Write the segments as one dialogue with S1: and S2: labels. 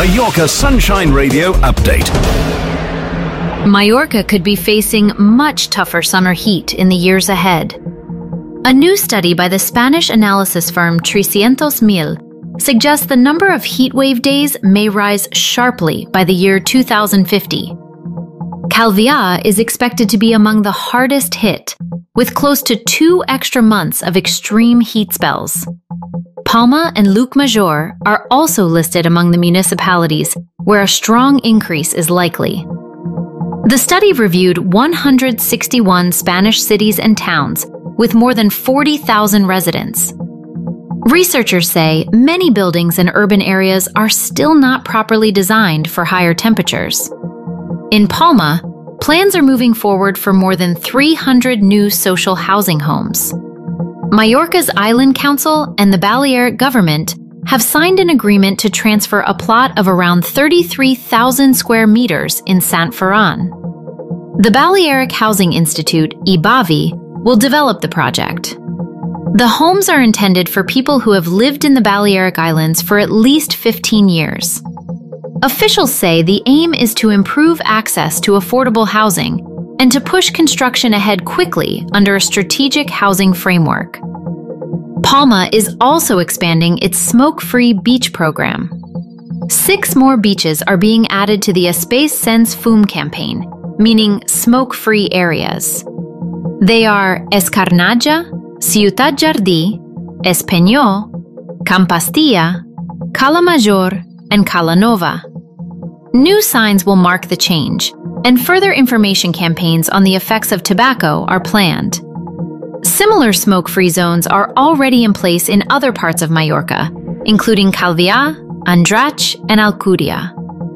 S1: Mallorca Sunshine Radio update.
S2: Mallorca could be facing much tougher summer heat in the years ahead. A new study by the Spanish analysis firm 300,000 suggests the number of heatwave days may rise sharply by the year 2050. Calvià is expected to be among the hardest hit, with close to 2 extra months of extreme heat spells. Palma and Llucmajor are also listed among the municipalities where a strong increase is likely. The study reviewed 161 Spanish cities and towns with more than 40,000 residents. Researchers say many buildings in urban areas are still not properly designed for higher temperatures. In Palma, plans are moving forward for more than 300 new social housing homes. Mallorca's Island Council and the Balearic government have signed an agreement to transfer a plot of around 33,000 square meters in Sant Ferran. The Balearic Housing Institute, IBAVI, will develop the project. The homes are intended for people who have lived in the Balearic Islands for at least 15 years. Officials say the aim is to improve access to affordable housing and to push construction ahead quickly under a strategic housing framework. Palma is also expanding its smoke-free beach program. 6 more beaches are being added to the Espais Sense Fum campaign, meaning smoke-free areas. They are Escarnaja, Ciutat Jardí, Espeñol, Campastilla, Cala Major, and Cala Nova. New signs will mark the change, and further information campaigns on the effects of tobacco are planned. Similar smoke-free zones are already in place in other parts of Mallorca, including Calvià, Andratx, and Alcúdia.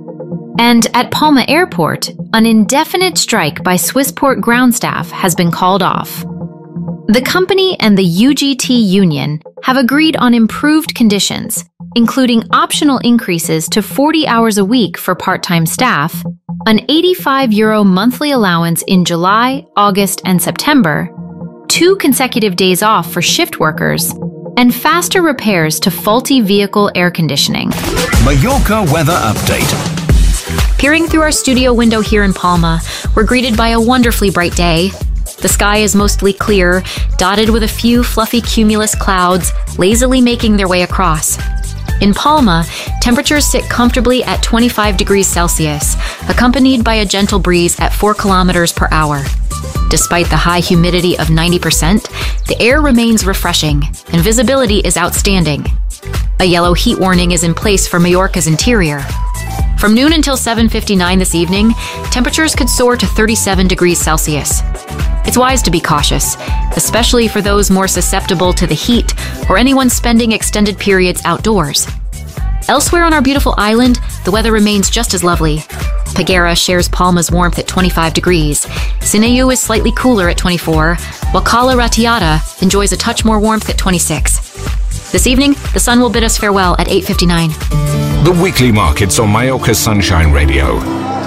S2: And at Palma Airport, an indefinite strike by Swissport ground staff has been called off. The company and the UGT union have agreed on improved conditions, including optional increases to 40 hours a week for part-time staff, an €85 monthly allowance in July, August, and September, 2 consecutive days off for shift workers, and faster repairs to faulty vehicle air conditioning.
S1: Mallorca weather update.
S2: Peering through our studio window here in Palma, we're greeted by a wonderfully bright day. The sky is mostly clear, dotted with a few fluffy cumulus clouds lazily making their way across. In Palma, temperatures sit comfortably at 25 degrees Celsius, accompanied by a gentle breeze at 4 kilometers per hour. Despite the high humidity of 90%, the air remains refreshing, and visibility is outstanding. A yellow heat warning is in place for Mallorca's interior. From noon until 7:59 this evening, temperatures could soar to 37 degrees Celsius. It's wise to be cautious, especially for those more susceptible to the heat or anyone spending extended periods outdoors. Elsewhere on our beautiful island, the weather remains just as lovely. Peguera shares Palma's warmth at 25 degrees. Sineu is slightly cooler at 24, while Cala Ratiada enjoys a touch more warmth at 26. This evening, the sun will bid us farewell at 8:59.
S1: The weekly markets on Mallorca Sunshine Radio.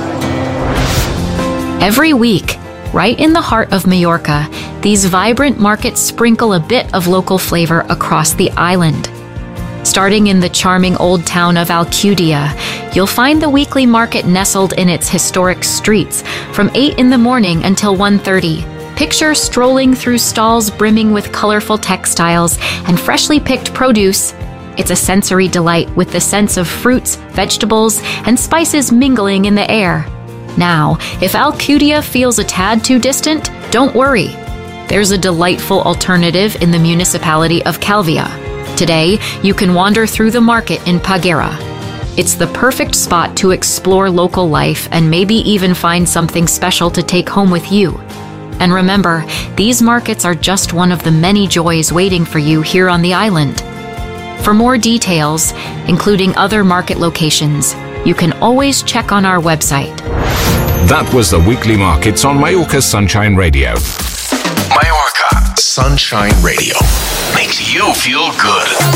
S2: Every week, right in the heart of Mallorca, these vibrant markets sprinkle a bit of local flavor across the island. Starting in the charming old town of Alcúdia, you'll find the weekly market nestled in its historic streets from 8 in the morning until 1:30. Picture strolling through stalls brimming with colorful textiles and freshly picked produce. It's a sensory delight with the sense of fruits, vegetables, and spices mingling in the air. Now, if Alcúdia feels a tad too distant, don't worry. There's a delightful alternative in the municipality of Calvià. Today, you can wander through the market in Peguera. It's the perfect spot to explore local life and maybe even find something special to take home with you. And remember, these markets are just one of the many joys waiting for you here on the island. For more details, including other market locations, you can always check on our website.
S1: That was the weekly markets on Mallorca Sunshine Radio.
S3: Mallorca Sunshine Radio makes you feel good.